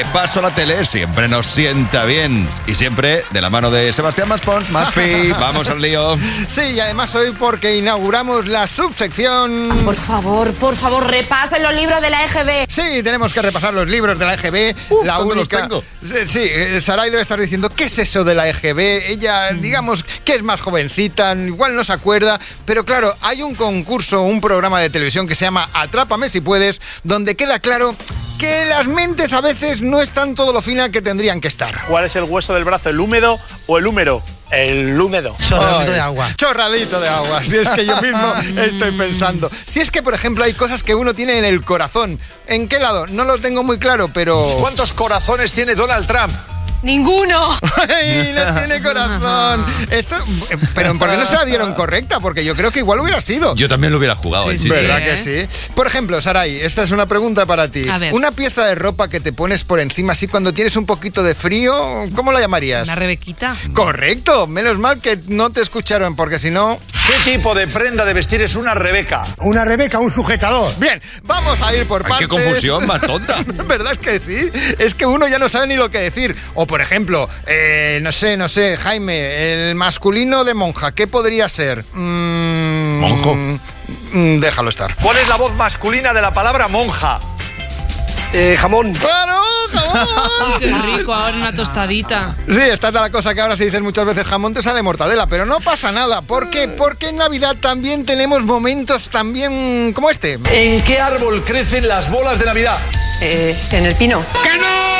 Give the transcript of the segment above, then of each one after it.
repaso a la tele siempre nos sienta bien. Y siempre de la mano de Sebastián Maspons, Maspi. Vamos al lío. Sí, y además hoy porque inauguramos la subsección... Por favor, repasen los libros de la EGB. Sí, tenemos que repasar los libros de la EGB. La única... los tengo. Sí, Saray debe estar diciendo, ¿qué es eso de la EGB? Ella, digamos, que es más jovencita, igual no se acuerda, pero claro, hay un concurso, un programa de televisión que se llama Atrápame si puedes, donde queda claro que las mentes a veces no están todo lo fina que tendrían que estar. ¿Cuál es el hueso del brazo, el húmedo o el húmero? El húmedo. Chorradito de agua. Chorradito de agua. Si es que yo mismo estoy pensando. Si es que, por ejemplo, hay cosas que uno tiene en el corazón. ¿En qué lado? No lo tengo muy claro, pero... ¿Cuántos corazones tiene Donald Trump? ¡Ninguno! ¡Ay, no tiene corazón! Esto, pero ¿por qué no se la dieron correcta? Porque yo creo que igual hubiera sido. Yo también lo hubiera jugado. Sí, ¿verdad que sí? Por ejemplo, Saray, esta es una pregunta para ti. A ver. Una pieza de ropa que te pones por encima así cuando tienes un poquito de frío, ¿cómo la llamarías? Una rebequita. Correcto. Menos mal que no te escucharon, porque si no... ¿Qué tipo de prenda de vestir es una rebeca? Una rebeca, un sujetador. Bien, vamos a ir por partes. ¡Qué confusión más tonta! ¿Verdad que sí? Es que uno ya no sabe ni lo que decir. O, por ejemplo, no sé, Jaime, el masculino de monja, ¿qué podría ser? Monjo. Déjalo estar. ¿Cuál es la voz masculina de la palabra monja? Jamón. ¡Claro, jamón! Qué rico, ahora una tostadita. Sí, esta es la cosa que ahora si dices muchas veces jamón te sale mortadela, pero no pasa nada. ¿Por qué? Porque en Navidad también tenemos momentos también como este. ¿En qué árbol crecen las bolas de Navidad? En el pino. ¡Que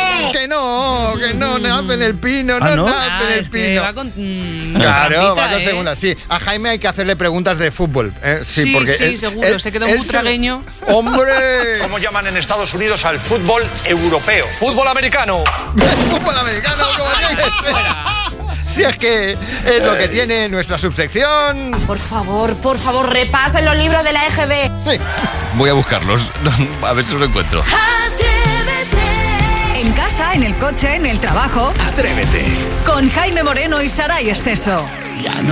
no nace en el pino, no nace en el es que pino! va con... Claro, va con ¿eh? segunda, sí. A Jaime hay que hacerle preguntas de fútbol. Sí, porque sí, seguro, se quedó muy tragueño. ¡Hombre! ¿Cómo llaman en Estados Unidos al fútbol europeo? ¡Fútbol americano! ¡Fútbol americano, como tiene que ser! Si es que es lo que tiene nuestra subsección. Por favor, repasen los libros de la EGB. Sí. Voy a buscarlos. A ver si los encuentro. En casa, en el coche, en el trabajo. Atrévete. Con Jaime Moreno y Saray Esteso. Ya no